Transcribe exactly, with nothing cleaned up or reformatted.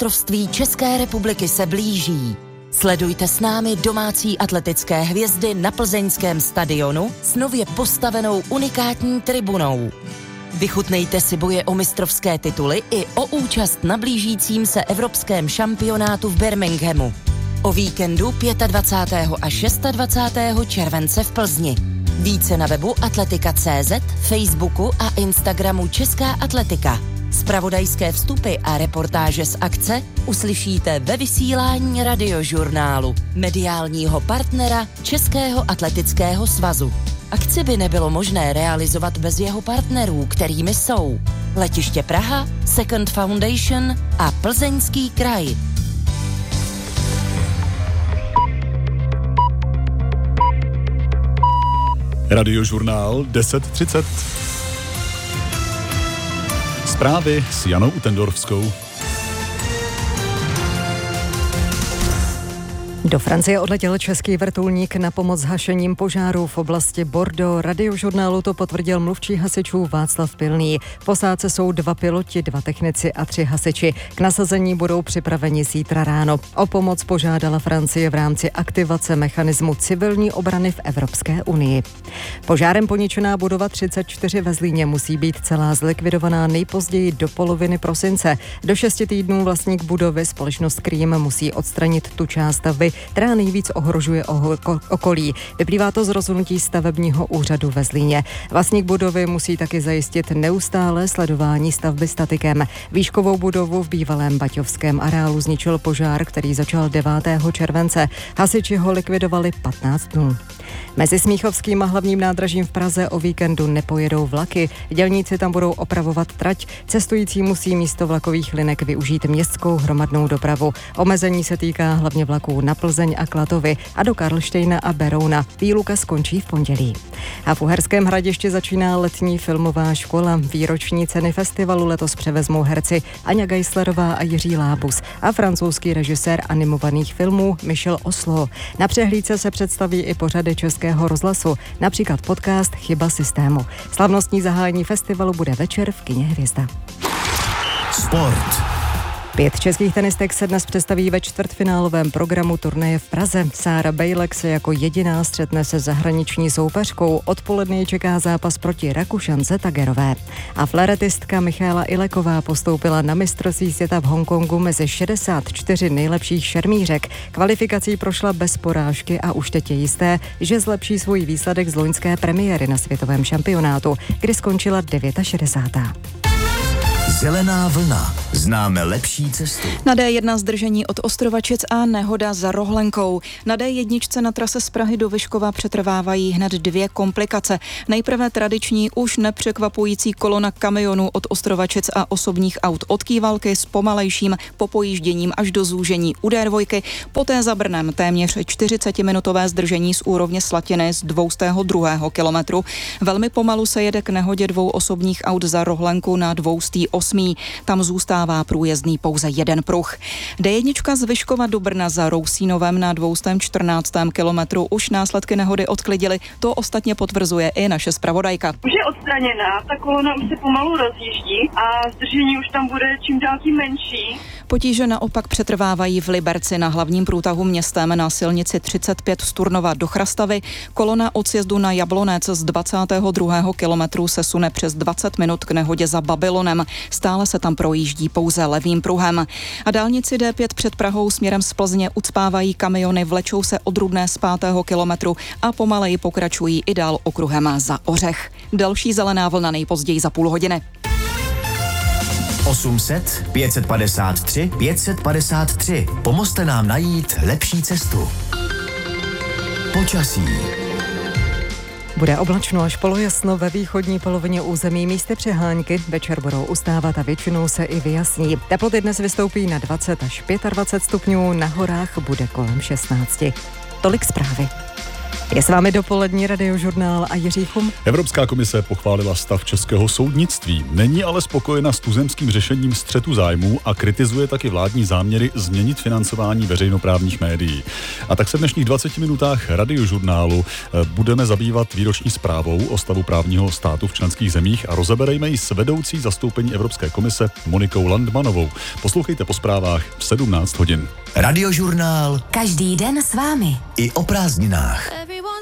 mistrovství České republiky se blíží. Sledujte s námi domácí atletické hvězdy na plzeňském stadionu s nově postavenou unikátní tribunou. Vychutnejte si boje o mistrovské tituly i o účast na blížícím se evropském šampionátu v Birminghamu. O víkendu dvacátého pátého a dvacátého šestého července v Plzni. Více na webu atletika tečka cé zet, Facebooku a Instagramu Česká atletika. Zpravodajské vstupy a reportáže z akce uslyšíte ve vysílání Radiožurnálu, mediálního partnera Českého atletického svazu. Akci by nebylo možné realizovat bez jeho partnerů, kterými jsou Letiště Praha, Second Foundation a Plzeňský kraj. Radiožurnál deset třicet. Zprávy s Janou Utendorfskou. Do Francie odletěl český vrtulník na pomoc s hašením požáru v oblasti Bordeaux. Radiožurnálu to potvrdil mluvčí hasičů Václav Pilný. V posádce jsou dva piloti, dva technici a tři hasiči. K nasazení budou připraveni zítra ráno. O pomoc požádala Francie v rámci aktivace mechanismu civilní obrany v Evropské unii. Požárem poničená budova třicet čtyři ve Zlíně musí být celá zlikvidovaná nejpozději do poloviny prosince. Do šesti týdnů vlastník budovy, společnost Krím, musí odstranit tu část stavby, která nejvíc ohrožuje okolí. Vyplývá to z rozhodnutí stavebního úřadu ve Zlíně. Vlastník budovy musí taky zajistit neustálé sledování stavby statikem. Výškovou budovu v bývalém baťovském areálu zničil požár, který začal devátého července. Hasiči ho likvidovali patnáct dnů. Mezi Smíchovským a hlavním nádražím v Praze o víkendu nepojedou vlaky. Dělníci tam budou opravovat trať. Cestující musí místo vlakových linek využít městskou hromadnou dopravu. Omezení se týká hlavně vlaků na Plzeň a Klatovy a do Karlštejna a Berouna. Výluka skončí v pondělí. A v Uherském Hradišti začíná letní filmová škola. Výroční ceny festivalu letos převezmou herci Aňa Geislerová a Jiří Lábus a francouzský režisér animovaných filmů Michel Oslo. Na přehlídce se představí i pořady Českého rozhlasu, například podcast Chyba systému. Slavnostní zahájení festivalu bude večer v kině Hvězda. Sport. Pět českých tenistek se dnes představí ve čtvrtfinálovém programu turnaje v Praze. Sára Bejlek se jako jediná střetne se zahraniční soupeřkou. Odpoledne čeká zápas proti Rakušance Tagerové. A fléretistka Michaela Ileková postoupila na mistrovství světa v Hongkongu mezi šedesát čtyři nejlepších šermířek. Kvalifikací prošla bez porážky a už teď je jisté, že zlepší svůj výsledek z loňské premiéry na světovém šampionátu, kdy skončila šedesátá devátá Zelená vlna. Známe lepší cestu. Na dé jedna zdržení od Ostrovačic a nehoda za Rohlenkou. Na dé jedna na trase z Prahy do Vyškova přetrvávají hned dvě komplikace. Nejprve tradiční, už nepřekvapující kolona kamionů od Ostrovačic a osobních aut od Kývalky s pomalejším popojížděním až do zúžení u dé dva. Poté za Brnem téměř čtyřicetiminutové zdržení z úrovně Slatiny z dvousta druhého kilometru. Velmi pomalu se jede k nehodě dvou osobních aut za Rohlenku na dvousta osmý Tam zůstává průjezdný pouze jeden pruh. dé jedna z Vyškova do Brna za Rousínovem na dvousta čtrnáctém kilometru už následky nehody odklidily. To ostatně potvrzuje i naše zpravodajka. Už je odstraněná, ta kolona už se pomalu rozjíždí a zdržení už tam bude čím dál tím menší. Potíže naopak přetrvávají v Liberci na hlavním průtahu městem na silnici třicet pět z Turnova do Chrastavy. Kolona od sjezdu na Jablonec z dvacátého druhého kilometru se sune přes dvacet minut k nehodě za Babylonem. Stále se tam projíždí pouze levým pruhem. A dálnici dé pět před Prahou směrem z Plzně ucpávají kamiony, vlečou se od Rudné z pátého kilometru a pomaleji pokračují i dál okruhem za Ořech. Další zelená vlna nejpozději za půl hodiny. osm set, pět set padesát tři, pět set padesát tři. Pomozte nám najít lepší cestu. Počasí. Bude oblačno až polojasno ve východní polovině území, místy přehánky. Večer budou ustávat a většinou se i vyjasní. Teploty dnes vystoupí na dvacet až dvacet pět stupňů, na horách bude kolem šestnáct. Tolik zprávy. Je s vámi dopolední Radiožurnál a Jiří Chum. Evropská komise pochválila stav českého soudnictví. Není ale spokojena s tuzemským řešením střetu zájmů a kritizuje taky vládní záměry změnit financování veřejnoprávních médií. A tak se v dnešních dvaceti minutách Radiožurnálu budeme zabývat výroční zprávou o stavu právního státu v členských zemích a rozeberejme ji s vedoucí zastoupení Evropské komise Monikou Landmanovou. Poslouchejte po zprávách v sedmnáct hodin. Radiožurnál Každý den s vámi. i o prázdninách.